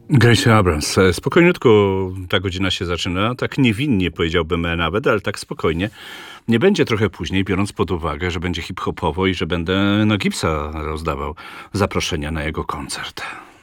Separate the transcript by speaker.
Speaker 1: Gracie Abrams. Spokojniutko ta godzina się zaczyna. Tak niewinnie powiedziałbym nawet, ale tak spokojnie. Nie będzie trochę później, biorąc pod uwagę, że będzie hip-hopowo i że będę Gipsa rozdawał zaproszenia na jego koncert.